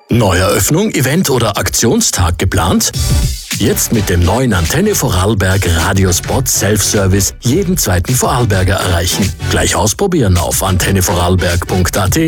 Neueröffnung, Event oder Aktionstag geplant? Jetzt mit dem neuen Antenne Vorarlberg Radiospot Self-Service jeden zweiten Vorarlberger erreichen. Gleich ausprobieren auf antennevorarlberg.at